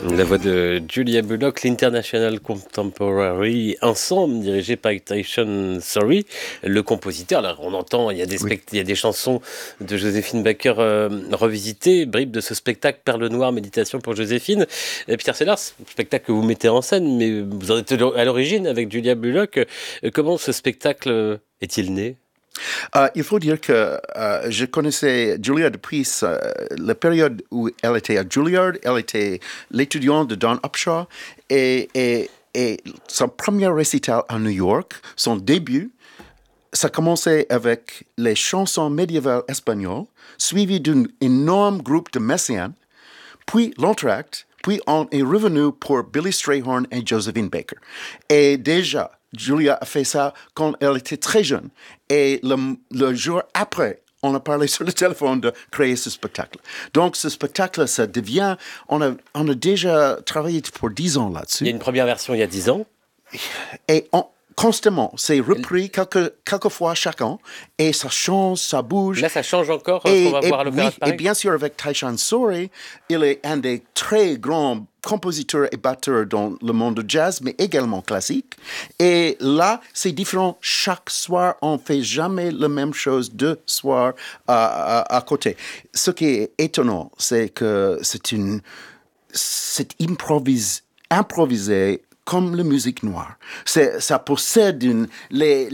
La voix de Julia Bullock, l'International Contemporary Ensemble, dirigé par Tyson Sorry, le compositeur. Alors, on entend, il y a des chansons de Joséphine Baker revisitées, bribes de ce spectacle Perle Noire, méditation pour Joséphine. Peter Sellers, spectacle que vous mettez en scène, mais vous en êtes à l'origine avec Julia Bullock. Comment ce spectacle est-il né ? Il faut dire que je connaissais Julia depuis la période où elle était à Juilliard. Elle était l'étudiante de Don Upshaw et son premier récital à New York, son début, ça commençait avec les chansons médiévales espagnoles, suivies d'un énorme groupe de messianes, puis l'entracte, puis on est revenu pour Billy Strayhorn et Josephine Baker. Et déjà, Julia a fait ça quand elle était très jeune. Et le jour après, on a parlé sur le téléphone de créer ce spectacle. Donc, ce spectacle, ça devient... On a déjà travaillé pour 10 ans là-dessus. Il y a une première version il y a 10 ans. Et constamment, c'est repris quelques fois chaque an. Et ça change, ça bouge. Là, ça change encore qu'on va voir à l'Opéra de Paris. Et bien sûr, avec Tyson Sorry, il est un des très grands compositeur et batteur dans le monde du jazz, mais également classique. Et là, c'est différent. Chaque soir, on ne fait jamais la même chose deux soirs à côté. Ce qui est étonnant, c'est que c'est improvisé comme la musique noire. Ça possède les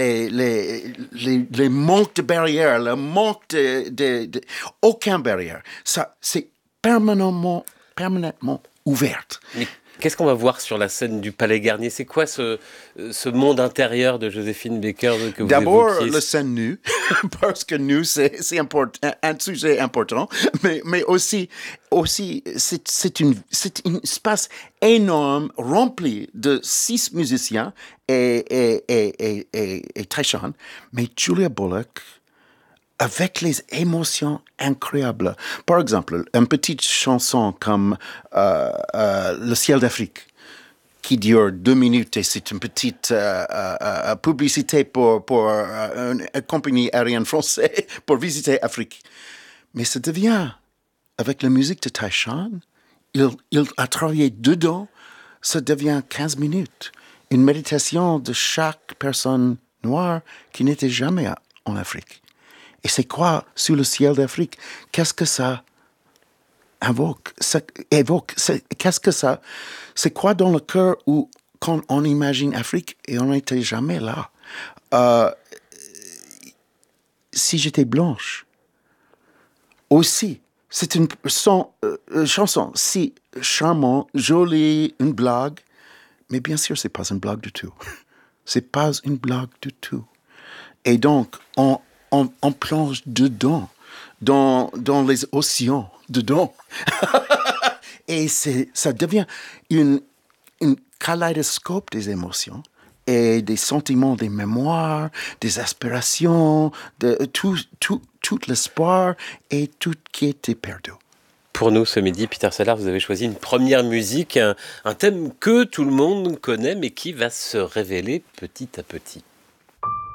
manques de barrières, le manque de aucune barrière. Ça, c'est permanemment ouverte. Mais qu'est-ce qu'on va voir sur la scène du Palais Garnier ? C'est quoi ce monde intérieur de Joséphine Baker que vous D'abord, évoquiez ? la scène nue, parce que nu, c'est un sujet important, mais aussi c'est un espace énorme, rempli de 6 musiciens et Tyson, mais Julia Bullock, avec les émotions incroyables. Par exemple, une petite chanson comme Le ciel d'Afrique, qui dure 2 minutes et c'est une petite publicité pour une compagnie aérienne française pour visiter l'Afrique. Mais ça devient, avec la musique de Tyson, il a travaillé dedans, ça devient 15 minutes. Une méditation de chaque personne noire qui n'était jamais en Afrique. Et c'est quoi, sous le ciel d'Afrique? Qu'est-ce que ça évoque? Qu'est-ce que ça... C'est quoi dans le cœur où, quand on imagine Afrique, et on n'était jamais là? Si j'étais blanche, aussi, c'est une chanson si charmante, jolie, une blague, mais bien sûr, c'est pas une blague du tout. C'est pas une blague du tout. Et donc, on plonge dedans, dans les océans, dedans. Et ça devient une kaléidoscope des émotions et des sentiments, des mémoires, des aspirations, de tout l'espoir et tout qui était perdu. Pour nous, ce midi, Peter Sellers, vous avez choisi une première musique, un thème que tout le monde connaît, mais qui va se révéler petit à petit.